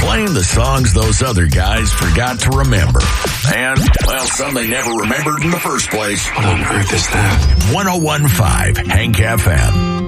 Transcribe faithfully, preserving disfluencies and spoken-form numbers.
playing the songs those other guys forgot to remember. And, well, some they never remembered in the first place. What on earth is that? one oh one point five Hank F M.